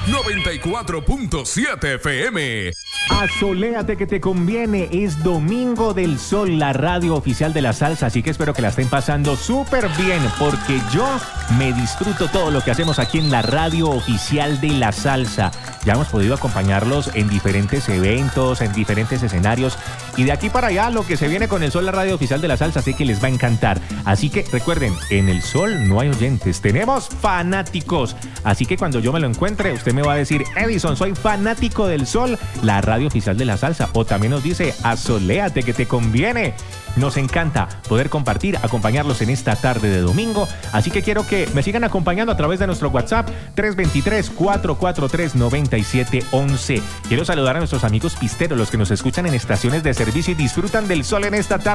94.7 FM. Asoléate que te conviene, es Domingo del Sol, la radio oficial de la salsa, así que espero que la estén pasando súper bien, porque yo me disfruto todo lo que hacemos aquí en la radio oficial de la salsa. Ya hemos podido acompañarlos en diferentes eventos, en diferentes escenarios, y de aquí para allá lo que se viene con el Sol, la radio oficial de la salsa, sé que les va a encantar. Así que recuerden, en el Sol no hay oyentes, tenemos fanáticos. Así que cuando yo me lo encuentre, usted me va a decir: Edison, soy fanático del Sol, la radio oficial de la salsa. O también nos dice: asoléate que te conviene. Nos encanta poder compartir, acompañarlos en esta tarde de domingo. Así que quiero que me sigan acompañando a través de nuestro WhatsApp 323-443-9711. Quiero saludar a nuestros amigos pisteros, los que nos escuchan en estaciones de servicio y disfrutan del sol en esta tarde.